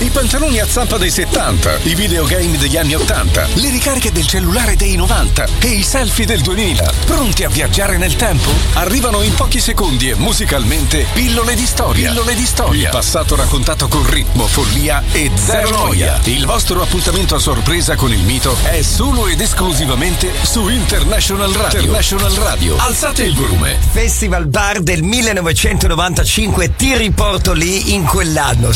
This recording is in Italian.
i pantaloni a zampa dei 70, i videogame degli anni 80, le ricariche del cellulare dei 90 e i selfie del 2000. Pronti a viaggiare nel tempo? Arrivano in pochi secondi e musicalmente Pillole di storia. Pillole di storia. Il passato raccontato con ritmo, follia e zero noia. Il vostro appuntamento a sorpresa con il mito è solo ed esclusivamente su International Radio. International Radio. Alzate il volume. Festival Bar del 1995, ti riporto lì in quell'anno.